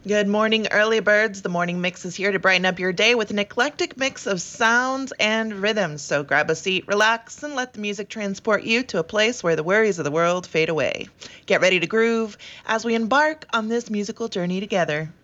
Good morning, early birds. The morning mix is here to brighten up your day with an eclectic mix of sounds and rhythms. So grab a seat, relax, and let the music transport you to a place where the worries of the world fade away. Get ready to groove as we embark on this musical journey together.